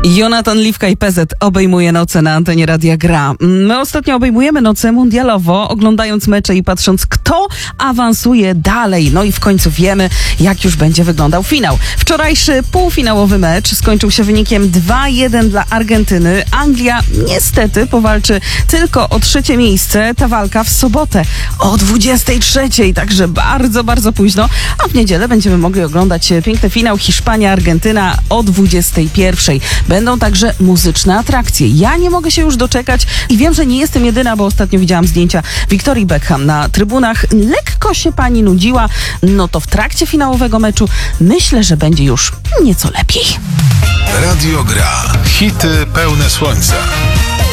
Jonatan Liwka i PZ obejmuje noce na antenie Radia Gra. My ostatnio obejmujemy noce mundialowo, oglądając mecze i patrząc, kto awansuje dalej. No i w końcu wiemy, jak już będzie wyglądał finał. Wczorajszy półfinałowy mecz skończył się wynikiem 2-1 dla Argentyny. Anglia niestety powalczy tylko o trzecie miejsce. Ta walka w sobotę o 23:00, także bardzo, bardzo późno. A w niedzielę będziemy mogli oglądać piękny finał Hiszpania-Argentyna o 21:00. Będą także muzyczne atrakcje. Ja nie mogę się już doczekać i wiem, że nie jestem jedyna, bo ostatnio widziałam zdjęcia Victorii Beckham na trybunach. Lekko się pani nudziła, no to w trakcie finałowego meczu myślę, że będzie już nieco lepiej. Radio Gra. Hity pełne słońca.